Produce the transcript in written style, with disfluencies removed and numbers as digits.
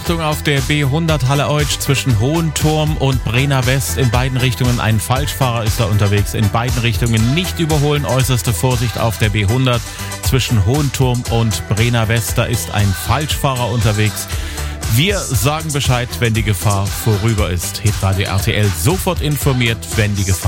Achtung auf der B100 Halle-Eutsch zwischen Hohenturm und Brenner West. In beiden Richtungen ein Falschfahrer ist da unterwegs. In beiden Richtungen nicht überholen. Äußerste Vorsicht auf der B100 zwischen Hohenturm und Brenner West. Da ist ein Falschfahrer unterwegs. Wir sagen Bescheid, wenn die Gefahr vorüber ist. Hitradio RTL sofort informiert, wenn die Gefahr